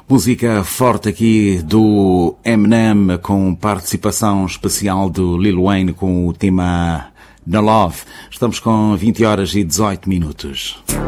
Música forte aqui do Eminem com participação especial do Lil Wayne com o tema No Love. Estamos com 20 horas e 18 minutos.